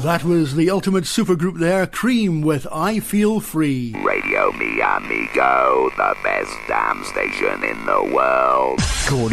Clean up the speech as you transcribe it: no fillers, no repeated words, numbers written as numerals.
That was the ultimate supergroup there, Cream with I Feel Free. Radio Mi Amigo, the best damn station in the world.